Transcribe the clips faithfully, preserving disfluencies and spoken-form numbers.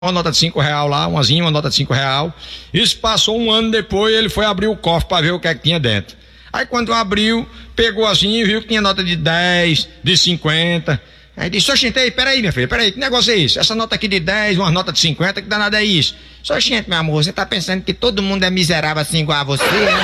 uma nota de cinco real lá, umazinha, uma nota de cinco real. Isso passou um ano depois, ele foi abrir o cofre para ver o que é que tinha dentro. Aí quando abriu, pegou assim e viu que tinha nota de dez, de cinquenta. Aí disse: "Oxente, aí, peraí, minha filha, peraí, que negócio é isso? Essa nota aqui de dez, uma nota de cinquenta, que danada é isso?" "Oxente, meu amor, você tá pensando que todo mundo é miserável assim igual a você, né?"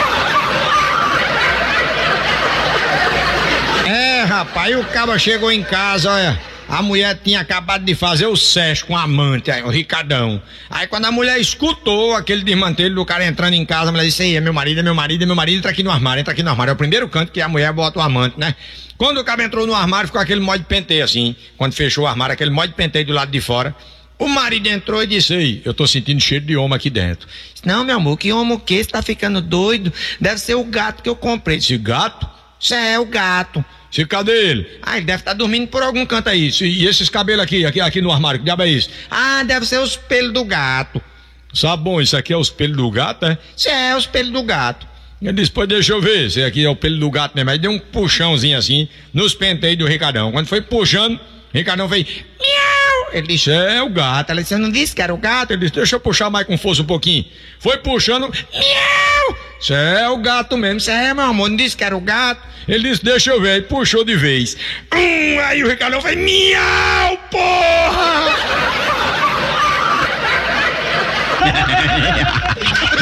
É, rapaz, e o cabo chegou em casa, olha. A mulher tinha acabado de fazer o sexo com o amante, aí, o Ricardão. Aí quando a mulher escutou aquele desmantelho do cara entrando em casa, a mulher disse: "Ei, é meu marido, é meu marido, é meu marido, entra aqui no armário, entra aqui no armário." É o primeiro canto que a mulher bota o amante, né? Quando o cara entrou no armário, ficou aquele molde de penteio assim. Quando fechou o armário, aquele molde de penteio do lado de fora. O marido entrou e disse: "Ei, eu tô sentindo cheiro de homem aqui dentro." "Não, meu amor, que homem o quê? Você tá ficando doido? Deve ser o gato que eu comprei." "Esse gato?" "Isso é o gato." "Se cadê ele?" "Ah, ele deve estar dormindo por algum canto aí." "E esses cabelos aqui, aqui, aqui no armário, que diabo é isso?" "Ah, deve ser os pelos do gato." "Sabe bom, isso aqui é os pelos do gato, é?" "Isso é os pelos do gato." Ele disse: "Pois deixa eu ver, esse aqui é o pelo do gato mesmo." Aí deu um puxãozinho assim, nos penteios do Ricardão. Quando foi puxando, Ricardão fez: "Miau!" Ele disse: "É o gato." Ela disse: "Você não disse que era o gato?" Ele disse: "Deixa eu puxar mais com força um pouquinho." Foi puxando: "Miau!" "Isso é o gato mesmo." "Isso é, meu amor, não disse que era o gato?" Ele disse: "Deixa eu ver." Aí puxou de vez. Hum, aí o Ricardão fez: "Miau, porra!"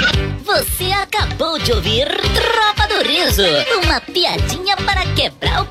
Você acabou de ouvir Tropa do Riso, uma piadinha para quebrar o